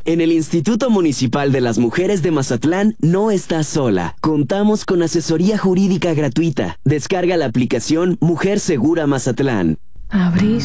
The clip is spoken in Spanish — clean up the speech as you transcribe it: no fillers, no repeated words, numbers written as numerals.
En el Instituto Municipal de las Mujeres de Mazatlán no estás sola. Contamos con asesoría jurídica gratuita. Descarga la aplicación Mujer Segura Mazatlán. Abrí